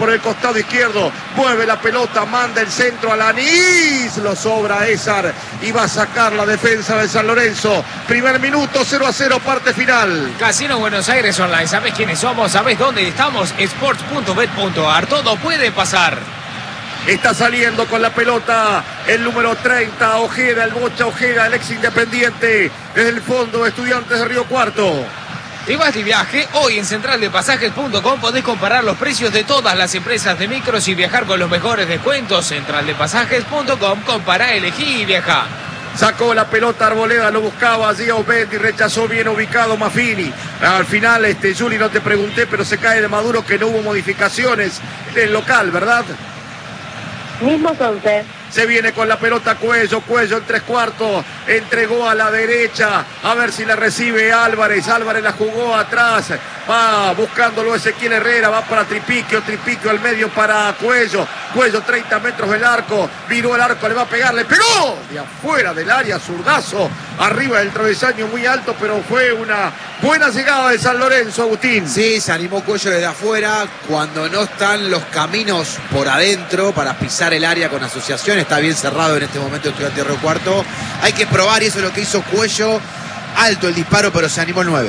por el costado izquierdo, mueve la pelota, manda el centro a Lanís, lo sobra Ézar y va a sacar la defensa de San Lorenzo. Primer minuto, 0-0, parte final. Casino Buenos Aires Online, ¿sabes quiénes somos? ¿Sabes dónde estamos? Sports.bet.ar, todo puede pasar. Está saliendo con la pelota el número 30, Ojeda, el Bocha Ojeda, el ex Independiente, desde el fondo, Estudiantes de Río Cuarto. ¿Te vas de viaje? Hoy en centraldepasajes.com podés comparar los precios de todas las empresas de micros y viajar con los mejores descuentos. Centraldepasajes.com, compará, elegí y viajá. Sacó la pelota Arboleda, lo buscaba allí Aubendi, rechazó bien ubicado Maffini. Al final, Juli, no te pregunté, pero se cae de Maduro que no hubo modificaciones en el local, ¿verdad? Mismos 11. Se viene con la pelota Cuello en 3/4, entregó a la derecha, a ver si la recibe Álvarez la jugó atrás, va buscándolo Ezequiel Herrera, va para Tripiquio al medio para Cuello 30 metros del arco, viró el arco, le va a pegar, le pegó de afuera del área, zurdazo, arriba del travesaño muy alto, pero fue una buena llegada de San Lorenzo, Agustín. Sí, se animó Cuello desde afuera, cuando no están los caminos por adentro para pisar el área con asociaciones. Está bien cerrado en este momento Estudiantes de Río Cuarto. Hay que probar y eso es lo que hizo Cuello. Alto el disparo, pero se animó el 9.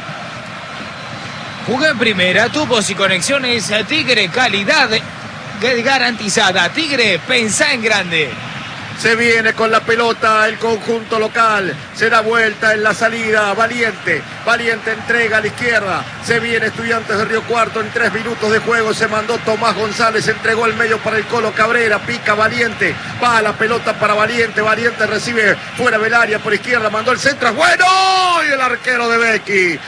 Jugó en primera, tubos y conexiones Tigre, calidad garantizada. Tigre, pensá en grande. Se viene con la pelota el conjunto local, se da vuelta en la salida, Valiente entrega a la izquierda, se viene Estudiantes de Río Cuarto en 3 minutos de juego, se mandó Tomás González, entregó el medio para el Colo Cabrera, pica Valiente, va la pelota para Valiente recibe fuera del área por izquierda, mandó el centro, es bueno, y el arquero de Becky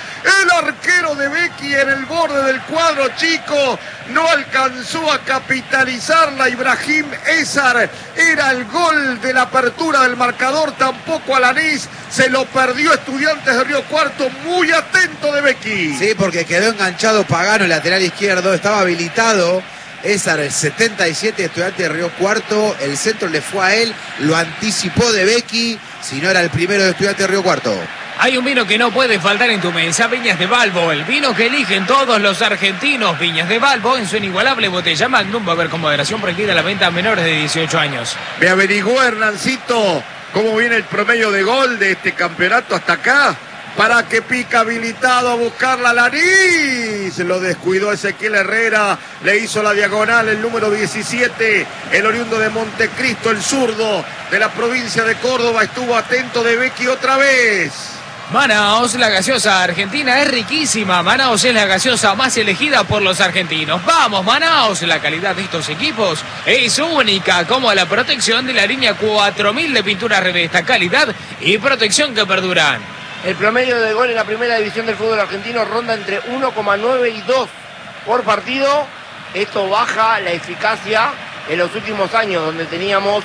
en el borde del cuadro chico, no alcanzó a capitalizarla Ibrahim Ézar, era el gol de la apertura del marcador, tampoco a Lanís, se lo perdió Estudiantes de Río Cuarto, muy atento de Becky. Sí, porque quedó enganchado Pagano, el lateral izquierdo, estaba habilitado Ézar, el 77, Estudiantes de Río Cuarto, el centro le fue a él, lo anticipó de Becky, si no era el primero de Estudiantes de Río Cuarto. Hay un vino que no puede faltar en tu mesa, Viñas de Balbo, el vino que eligen todos los argentinos. Viñas de Balbo, en su inigualable botella Magnum, va a haber con moderación prohibida la venta a menores de 18 años. Me averiguó Hernancito cómo viene el promedio de gol de este campeonato hasta acá. Para que pica habilitado a buscar la Lanís. Lo descuidó Ezequiel Herrera. Le hizo la diagonal el número 17. El oriundo de Montecristo, el zurdo de la provincia de Córdoba. Estuvo atento de Becky otra vez. Manaos, la gaseosa argentina es riquísima. Manaos es la gaseosa más elegida por los argentinos. ¡Vamos, Manaos! La calidad de estos equipos es única, como la protección de la línea 4000 de pintura Revesta. Calidad y protección que perduran. El promedio de gol en la primera división del fútbol argentino ronda entre 1,9 y 2 por partido. Esto baja la eficacia en los últimos años, donde teníamos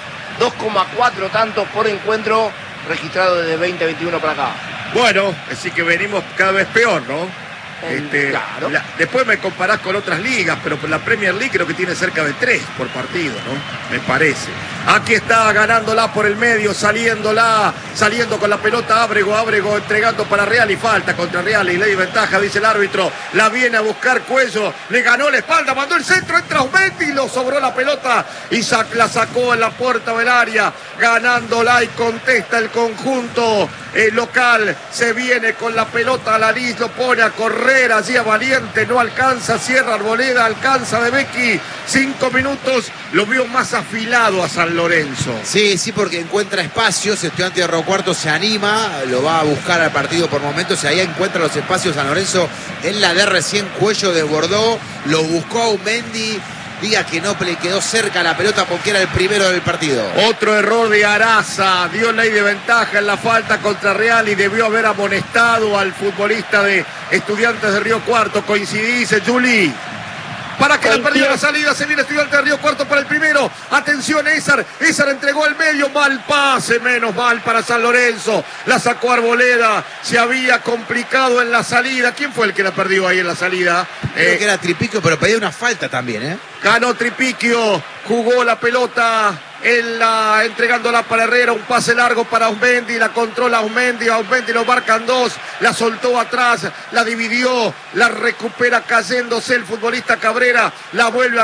2,4 tantos por encuentro registrado desde 2021 para acá. Bueno, así que venimos cada vez peor, ¿no? Claro. Después me comparás con otras ligas, pero la Premier League creo que tiene cerca de 3 por partido, ¿no? Me parece. Aquí está ganándola por el medio, saliendo con la pelota Ábrego entregando para Real y falta contra Real y ley de ventaja, dice el árbitro. La viene a buscar Cuello, le ganó la espalda, mandó el centro, entra Aubendi, lo sobró la pelota y la sacó en la puerta del área, ganándola y contesta el conjunto local. Se viene con la pelota a Lanís, lo pone a correr allí a Valiente, no alcanza, cierra Arboleda, alcanza de Becky, 5 minutos, lo vio más afilado a San Lorenzo. Sí, porque encuentra espacios, Estudiantes de Río Cuarto se anima, lo va a buscar al partido por momentos, y ahí encuentra los espacios San Lorenzo, en la de recién Cuello desbordó, lo buscó Aubendi, diga que no le quedó cerca la pelota porque era el primero del partido. Otro error de Araza, dio ley de ventaja en la falta contra Real y debió haber amonestado al futbolista de Estudiantes de Río Cuarto. Coincidís, Juli. Para que la perdió la salida, se viene Estudiantes de Río Cuarto para el primero. Atención, Ézar entregó el medio, mal pase, menos mal para San Lorenzo. La sacó Arboleda, se había complicado en la salida. ¿Quién fue el que la perdió ahí en la salida? Creo que era Tripiquio, pero pedía una falta también, Ganó Tripiquio, jugó la pelota entregándola para Herrera, un pase largo para Aubendi, la controla Aubendi lo marcan 2, la soltó atrás, la dividió, la recupera cayéndose el futbolista Cabrera, la vuelve a